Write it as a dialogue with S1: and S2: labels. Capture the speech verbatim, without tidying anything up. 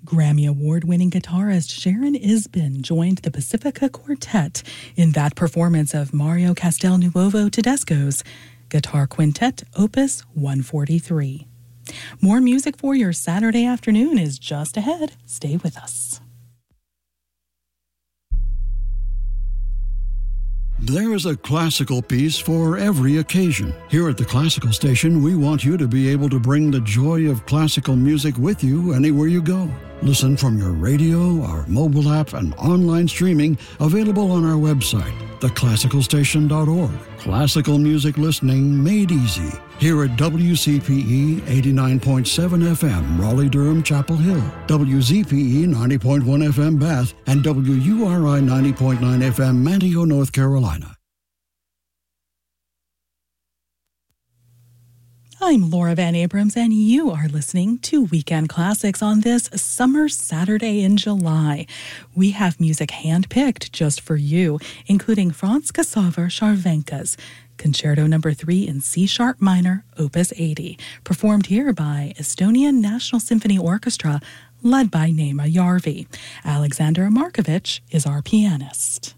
S1: Grammy Award-winning guitarist Sharon Isbin joined the Pacifica Quartet in that performance of Mario Castelnuovo Tedesco's Guitar Quintet Opus one forty-three. More music for your Saturday afternoon is just ahead. Stay with us.
S2: There is a classical piece for every occasion. Here at the Classical Station, we want you to be able to bring the joy of classical music with you anywhere you go. Listen from your radio, our mobile app, and online streaming available on our website, the classical station dot org. Classical music listening made easy. Here at W C P E eighty-nine point seven F M, Raleigh-Durham, Chapel Hill, W Z P E ninety point one F M, Bath, and W U R I ninety point nine F M, Manteo, North Carolina.
S1: I'm Laura Van Abrams, and you are listening to Weekend Classics on this summer Saturday in July. We have music handpicked just for you, including Franz Kasaver Charvenka's Concerto Number three in C-sharp minor, Opus eighty, performed here by Estonian National Symphony Orchestra, led by Neema Järvi. Alexander Markovich is our pianist.